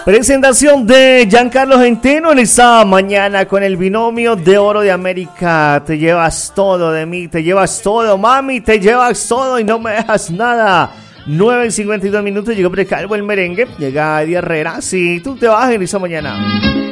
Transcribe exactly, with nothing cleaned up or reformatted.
Presentación de Giancarlo Centeno en esta mañana con el binomio de oro de América. Te llevas todo de mí, te llevas todo, mami, te llevas todo y no me dejas nada. nueve y cincuenta y dos minutos, llegó Precalvo el merengue, llega Eddie Herrera. Si tú te vas en esta mañana.